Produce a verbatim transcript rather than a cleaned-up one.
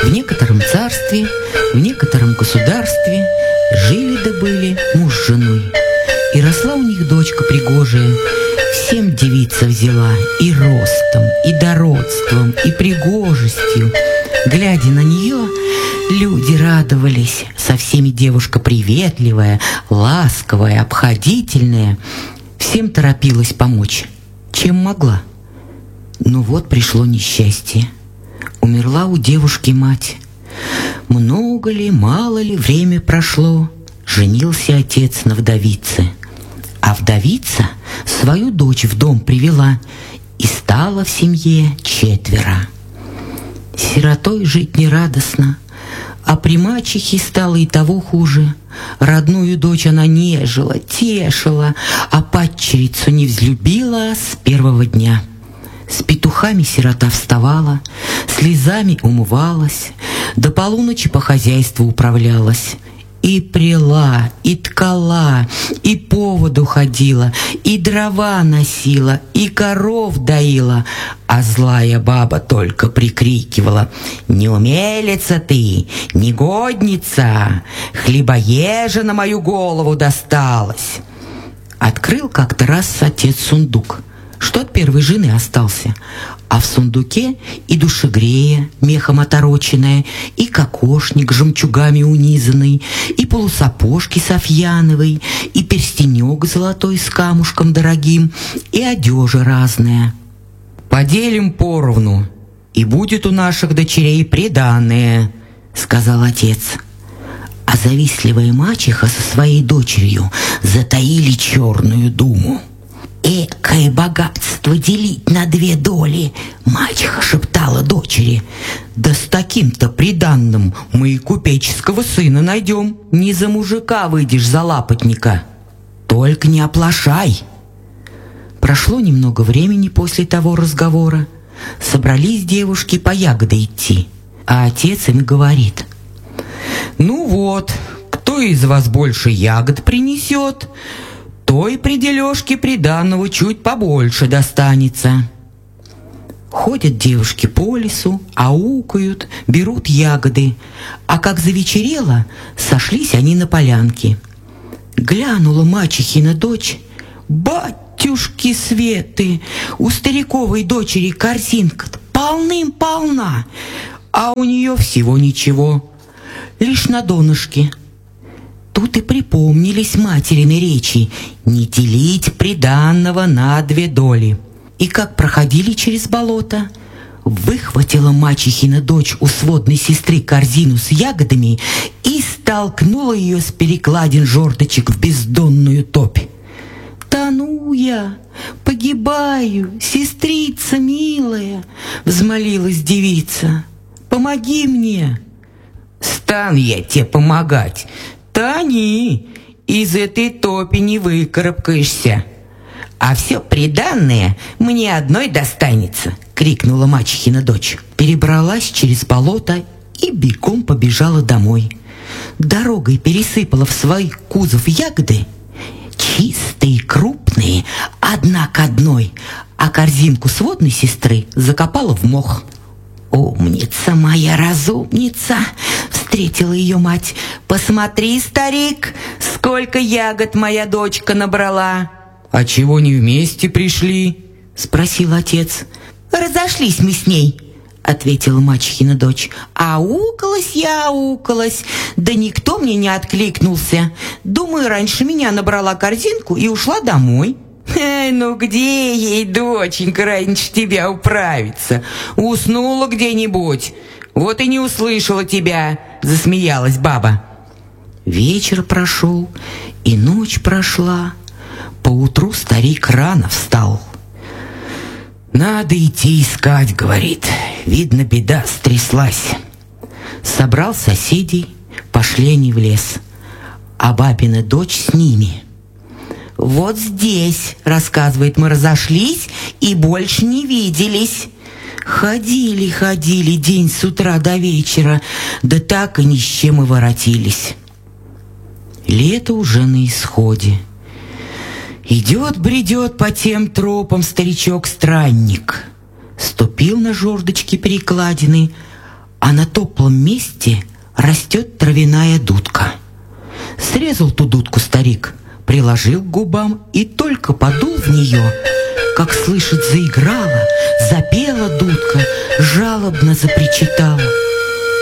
В некотором царстве, в некотором государстве жили да были муж с женой. И росла у них дочка пригожая, всем девица взяла, и ростом, и дородством, и пригожестью. Глядя на нее, люди радовались. Со всеми девушка приветливая, ласковая, обходительная. Всем торопилась помочь, чем могла. Но вот пришло несчастье. Умерла у девушки мать. Много ли, мало ли время прошло, женился отец на вдовице. А вдовица свою дочь в дом привела, и стало в семье четверо. Сиротой жить нерадостно, а при мачехе стало и того хуже. Родную дочь она нежила, тешила, а падчерицу не взлюбила с первого дня. С петухами сирота вставала, слезами умывалась, до полуночи по хозяйству управлялась. И пряла, и ткала, и по воду ходила, и дрова носила, и коров доила, а злая баба только прикрикивала: «Неумелица ты, негодница, хлебоежа на мою голову досталась!» Открыл как-то раз отец сундук, что от первой жены остался, а в сундуке и душегрея мехом отороченная, и кокошник жемчугами унизанный, и полусапожки софьяновой, и перстенек золотой с камушком дорогим, и одежа разная. «Поделим поровну, и будет у наших дочерей приданое», — сказал отец. А завистливая мачеха со своей дочерью затаили черную думу. «Экое богатство делить на две доли!» — мачеха шептала дочери. «Да с таким-то приданным мы и купеческого сына найдем. Не за мужика выйдешь, за лапотника. Только не оплошай!» Прошло немного времени после того разговора. Собрались девушки по ягоды идти, а отец им говорит: «Ну вот, кто из вас больше ягод принесет, той при дележке приданого чуть побольше достанется». Ходят девушки по лесу, аукают, берут ягоды, а как завечерело, сошлись они на полянке. Глянула мачехина дочь: «Батюшки светы, у стариковой дочери корзинка-то полным-полна, а у нее всего ничего, лишь на донышке». Тут и припомнились материны речи: не делить приданного на две доли. И как проходили через болото, выхватила мачехина дочь у сводной сестры корзину с ягодами и столкнула ее с перекладин жердочек в бездонную топь. «Тону я, погибаю, сестрица милая!» — взмолилась девица. «Помоги мне!» «Стану я тебе помогать! Тони, из этой топи не выкарабкаешься, а все приданное мне одной достанется!» — крикнула мачехина дочь. Перебралась через болото и бегом побежала домой. Дорогой пересыпала в свой кузов ягоды, чистые, крупные, одна к одной, а корзинку сводной сестры закопала в мох. «Умница моя, разумница!» — встретила ее мать. «Посмотри, старик, сколько ягод моя дочка набрала!» «А чего не вместе пришли?» — спросил отец. «Разошлись мы с ней», — ответила мачехина дочь. «Аукалась я, аукалась, да никто мне не откликнулся. Думаю, раньше меня набрала корзинку и ушла домой». «Эй, ну где ей, доченька, раньше тебя управиться? Уснула где-нибудь, вот и не услышала тебя», — засмеялась баба. Вечер прошел, и ночь прошла. Поутру старик рано встал. «Надо идти искать», — говорит, — «видно, беда стряслась». Собрал соседей, пошли они в лес, а бабина дочь с ними. «Вот здесь, — рассказывает, — мы разошлись и больше не виделись. Ходили, ходили день с утра до вечера, да так и ни с чем и воротились». Лето уже на исходе. Идет, бредет по тем тропам старичок-странник. Ступил на жердочки перекладины, а на топлом месте растет травяная дудка. Срезал ту дудку старик, приложил к губам и только подул в нее, как, слышит, заиграла, запела дудка, жалобно запричитала.